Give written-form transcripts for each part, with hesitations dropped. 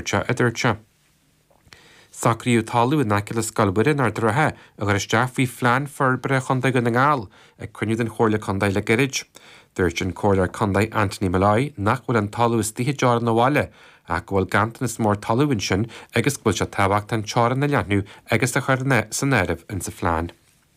Bailte a dúirte. Sacríú talú in naciil scolburin ar druthe a gur isteach bhí phlean forbre chundaigh go na ngáil ag cruinniú den chóirla condaigh le girid. Dúirt an cóir condaigh Anthony Malloy nach bhfuil an talú is tithe dear na bháile ach bhfuil gantan is mór talúin sin agus bhfuil se tabacht an tearan na leathnú agus a chuirne san éiribh in sa phlean.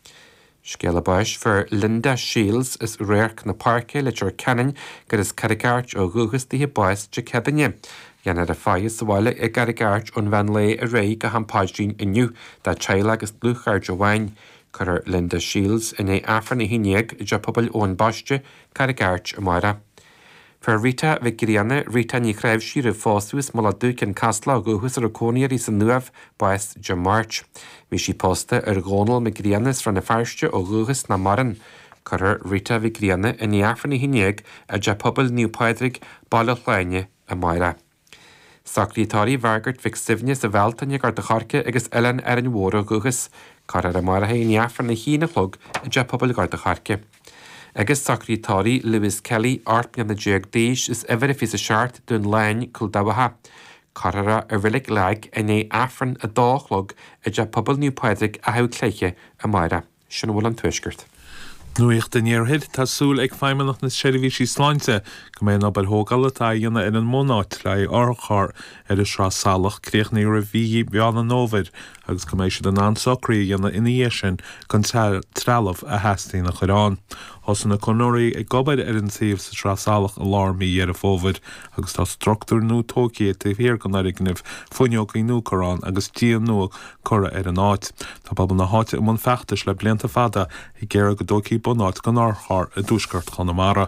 Scéal báis for Linda Shields is réirc na parce le teir ceann gur is carigart ó gúgus tithe báis de cedanne. Dhéanad a fáis sa bháile ag garigart ón bhean le a ré go hampáidrín inniu dá teile agus blúchart ó bhain chur Linda Shields in é afran na híineag de pobl ón báiste carigart amara. For Rita Vigriana, Rita ní chraibh siar fásuas mala dúc an casla go hús ar a cóníar í san nuamh báis de March. Bhí sí posta ar gcónal Vigrianas fra na fearste ó gúgus na maran. Chur Rita Vigriana in é afran na híineag a de pobl níupáidrig bailach leine amara. Sacrítáí bhargart vic sifne sa bheltaine gar de charce agus Ellen ar an mhór gugus, car ar amara in neafran na hína chlog a de pobl gar de charce. Agus sacrítáí Lewis Kelly artmian na déag déis is ever fi a seart dún lein cul dawaha. Carara a rilig leag in é afran a dálog a de pobl níupáidrig a hew cleiche amara. Sin bhfuil an tuisgurt. Nuíocht den níorthaid tá súil ag feimmeach na seirbhísí sláinte go mé nabal thógáil atá dhéanana in an mónáid le orchar ar a srá salach críochnaí a bhí beanna nóvid agus go méid an ansocraí dhéanana ina sin chun trealamh a heastaí na chorán. Os na conóirí ag gobaid ar an taobh sa srá salach a lármaí ar a fóvid agus tá struchtúr nó tócií a bhíar go nair gninmh fuineog í nó chorán agus díon nó chora ar an áit. Tá babal na háite am an feachtas le blianta fada i ggéire go dócií bonáid gan árthar a dúsgart Connemara.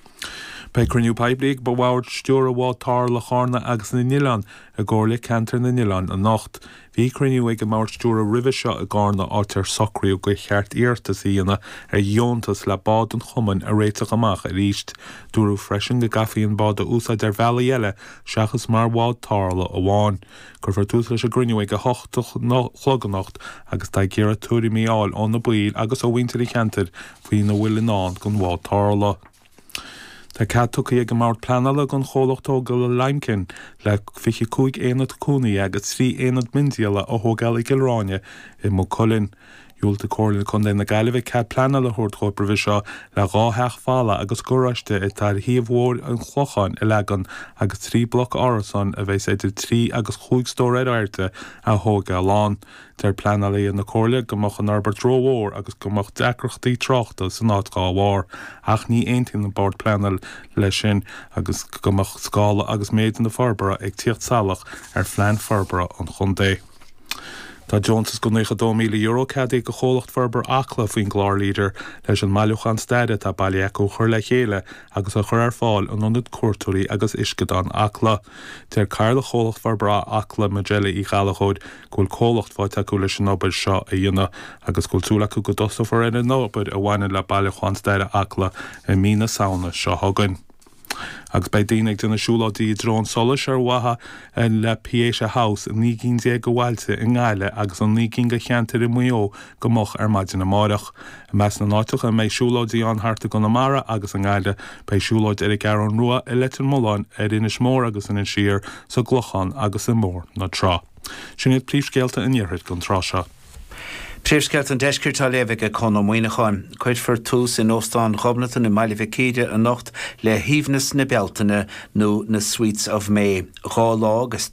Bei cruniú pebliigh ba bhhair stúr a bhád tar le chána agus na Nilan a ggóirla cantar na Nilan a nacht. Bhí cruniú ag go máir stúr a ribh seo a gána átar socraíú go cheart íartas íana ar dheontas le bád an chumann a réiteach amach a ríist. Dúrú freisin go gafaíon bád a úsáid ar bheala eile seachas mar bhád tarla a bháin. Gur bhar tús leis a gruniú ag a hochtach chloganacht agus tá ggéire túirí míáil ón na buil agus ó winterí cantar faoin na bhfuil ná gon bhád tarla. Tá catúcaí ag mar planala gon cholachtó go le leimcin le fiche 5 éanad cúnaí agus 3 éanad mindiala ó thógáil i Gilráine i Mo Collin. Dúilta cóirlinn chun na gaiileh cad planala thuirtchóipir bhí seo le rátheach fála agus goráiste i tar híomhmhór an chlochan i legan agus 3 bloc árasan a bheits idir 3 agus 5 stór airte a thógáil lán. Dar planala in na cóirla gomach an arbar dróhór agus gomach decrochtaí trochta san áitá bhhar ach ní aontainn an bord planal lei sin agus gomach scála agus méid na farbara ag tíocht salach ar phlean farbara an chundé. Tá Jones go €9,000,000 cadé go cholacht farbar acla faoin glár líder leis an maiúchan staide tá bailíacu chur le chéile agus a chur ar fáil anionad cuairtúirí agus iscadán acla. Téir cairla cholacht farbar acla magelli í galachóid gúil cholacht fáid acu leis an nobel seo a dhéanana agus gúil túla acu go dosa for in an nobel a bhhaine le bailíuchan staide acla i mína saona seo hagan. Agus bei daanaag duna siúládí drón solas ar watha le Piacha House ní cinn dé go bhailte in Gáile agus an ní cinn go cheantar i muo go moch ar maidin na márach. Meas na náiteach an méid siúládí an harta go na mara agus an Gáile bei siúláid ar gar an rua i letar molán ar inis mór agus in siar sa glochan agus in mór na trá. Sin iad príomhscéalta in dhearthaid gon trá seo. Príomhscéalt an deiscirt lévig a chun muoineáin, chuid for tús in óstán chobnatan i Mailifecíide a nocht le híomhnas na Beltaine nó na Sweets of May. Gá lá agus